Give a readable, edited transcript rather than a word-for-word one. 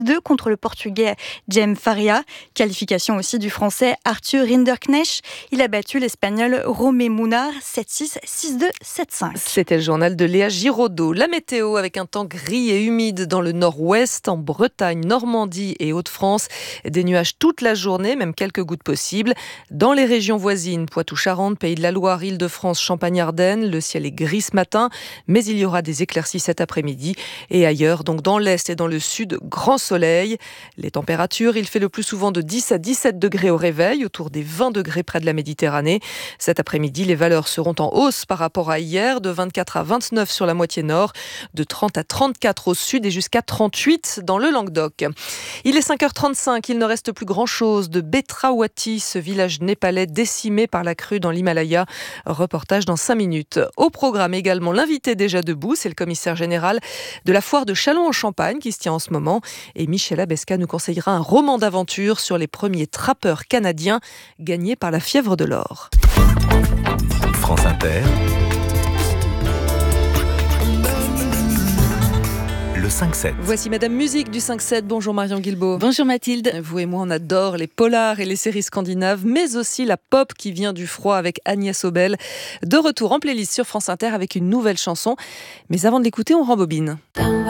6-2 contre le Portugais Jaime Faria. Qualification aussi du Français Arthur Rinderknecht. Il a battu l'Espagnol Romé Munar 7-6, 6-2, 7-5. C'était le journal de Léa Giraudot. La météo avec un temps gris et humide dans le nord-ouest, en Bretagne, Normandie et Hauts-de-France. Des nuages toute la journée, même quelques gouttes possibles. Dans les régions voisines, Poitou-Charentes, Pays de la Loire, Île-de-France, Champagne-Ardenne, le ciel est gris ce matin, mais il y aura des éclaircies cet après-midi. Et ailleurs, donc dans l'est et dans le sud, grand soleil. Les températures, il fait le plus souvent de 10 à 17 degrés au réveil, autour des 20 degrés près de la Méditerranée. Cet après-midi, les valeurs seront en hausse par rapport à hier, de 24 à 29 sur la moitié nord, de 30 à 34 au sud et jusqu'à 38 dans le Languedoc. Il est 5h35, il ne reste plus grand-chose de Betrawati, ce village népalais décimé par la crue dans l'Himalaya. Reportage dans 5 minutes. Au programme également l'invité déjà debout, c'est le commissaire général de la foire de Châlons-en-Champagne qui se tient en ce moment. Et Michel Abesca nous conseillera un roman d'aventure sur les premiers trappeurs canadiens gagnés par la fièvre de l'or. France Inter, le 5-7. Voici Madame Musique du 5-7. Bonjour Marion Guilbault. Bonjour Mathilde. Vous et moi, on adore les polars et les séries scandinaves, mais aussi la pop qui vient du froid avec Agnès Obel. De retour en playlist sur France Inter avec une nouvelle chanson. Mais avant de l'écouter, on rembobine.